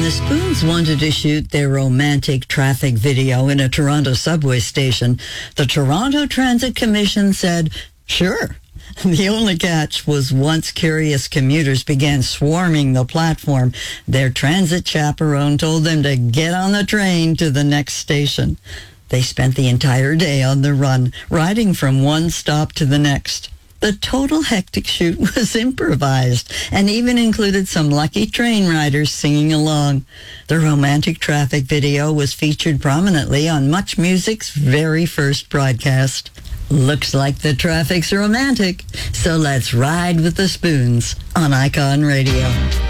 the Spoons wanted to shoot their romantic traffic video in a Toronto subway station, the Toronto Transit Commission said, sure. The only catch was once curious commuters began swarming the platform, their transit chaperone told them to get on the train to the next station. They spent the entire day on the run, riding from one stop to the next. The total hectic shoot was improvised and even included some lucky train riders singing along. The romantic traffic video was featured prominently on Much Music's very first broadcast. Looks like the traffic's romantic, so let's ride with the Spoons on Icon Radio.